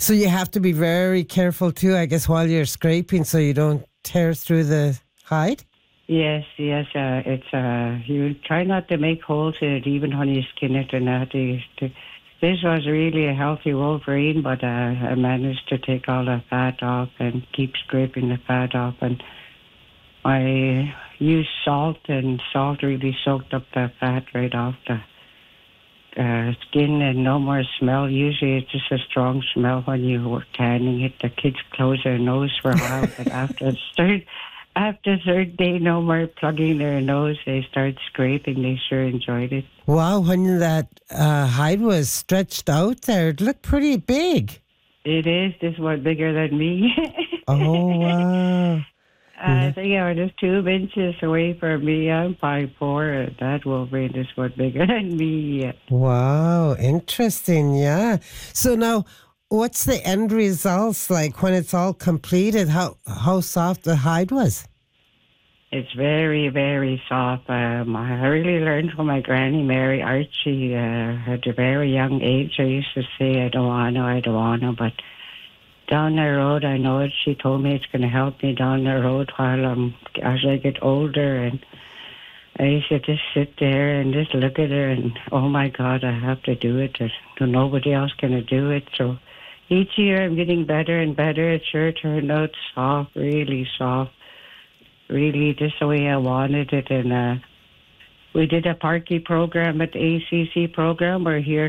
So you have to be very careful too, I guess, while you're scraping so you don't tear through the hide? Yes, yes. You try not to make holes in it, even when you skin it and that. This was really a healthy Wolverine, but I managed to take all the fat off and keep scraping the fat off. And I used salt, and salt really soaked up the fat right off the skin, and no more smell. Usually it's just a strong smell when you were tanning it. The kids close their nose for a while, but after third day, no more plugging their nose. They start scraping. They sure enjoyed it. Wow, when that hide was stretched out there, it looked pretty big. It is. This one bigger than me. Oh, wow. I think I was just 2 inches away from me. I'm 5'4", and that Wolverine is one bigger than me. Wow, interesting, yeah. So now, what's the end results like when it's all completed? How soft the hide was? It's very, very soft. I really learned from my granny, Mary Archie, at a very young age. I used to say, I don't want to, but down the road, I know it. She told me it's going to help me down the road as I get older. And I used to just sit there and just look at her and, oh my God, I have to do it. There's nobody else going to do it. So each year I'm getting better and better. It sure turned out soft, really soft, really just the way I wanted it. And we did a parky program at the ACC program. They're here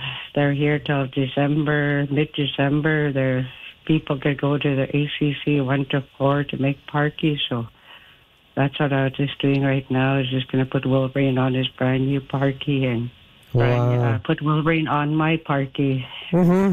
till December, mid-December. People could go to the ACC 1 to 4 to make parky. So that's what I was just doing right now. Is just going to put Wolverine on his brand new parky and put Wolverine on my parky. Mm-hmm.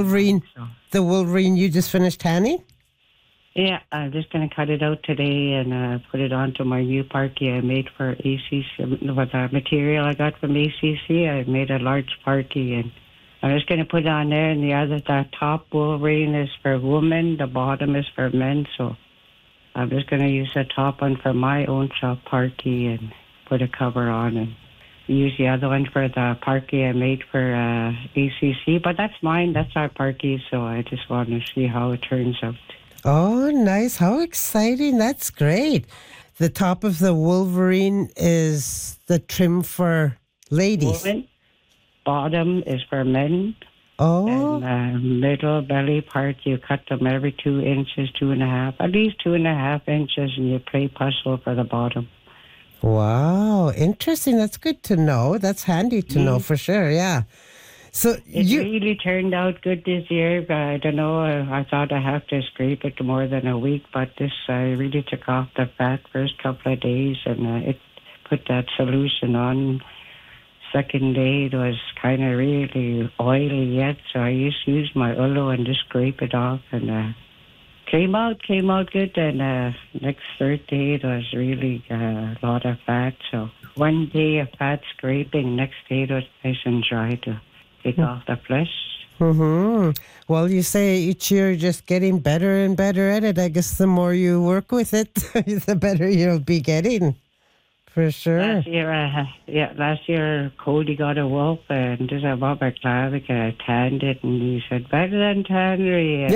The Wolverine you just finished tanning? Yeah, I'm just going to cut it out today and put it onto my new parky I made for ACC. With the material I got from ACC, I made a large parky, and I'm just going to put it on there. And the top Wolverine is for women, the bottom is for men. So I'm just going to use the top one for my own shop parky and put a cover on, and use the other one for the parky I made for ACC. But that's mine. That's our parky. So I just want to see how it turns out. Oh, nice. How exciting. That's great. The top of the Wolverine is the trim for ladies. Women. Bottom is for men. Oh. And middle belly part, you cut them every 2 inches, 2.5, at least 2.5 inches, and you play puzzle for the bottom. Wow. Interesting. That's good to know. That's handy to know for sure. Yeah. So it really turned out good this year. I don't know. I thought I have to scrape it more than a week, but I really took off the fat first couple of days, and it put that solution on. Second day, it was kind of really oily yet, so I used to use my Ullo and just scrape it off, and came out good. And next third day, it was really a lot of fat. So one day of fat scraping, next day it was nice and dry to take off the flesh. Mm-hmm. Well, you say each year you're just getting better and better at it. I guess the more you work with it, the better you'll be getting. For sure. Last year Cody got a wolf, and just about my clavic, I tanned it, and he said, better than tannery.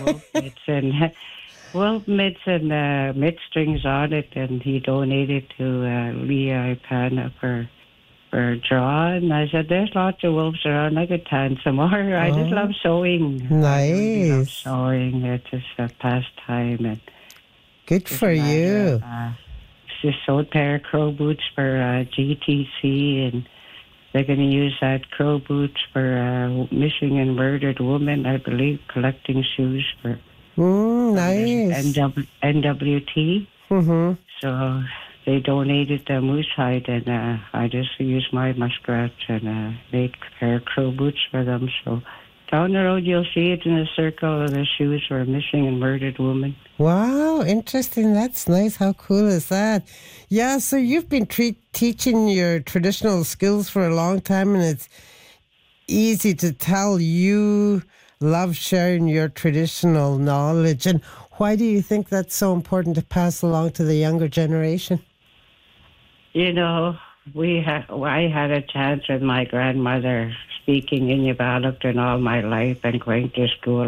And wolf mitts and mitt strings on it, and he donated to Leah Ipana for draw. And I said, there's lots of wolves around. I could tan some more. I just love sewing. Nice. I really love sewing. It's just a pastime. And good for you. Just sewed a pair of crow boots for GTC, and they're going to use that crow boots for missing and murdered women, I believe, collecting shoes for nice. NWT. Mm-hmm. So they donated the moose hide, and I just used my muskrats and made a pair of crow boots for them. So down the road, you'll see it in a circle of the shoes for a missing and murdered woman. Wow, interesting. That's nice. How cool is that? Yeah, so you've been teaching your traditional skills for a long time, and it's easy to tell you love sharing your traditional knowledge. And why do you think that's so important to pass along to the younger generation? You know, I had a chance with my grandmother speaking in Yavaluktun all my life and going to school.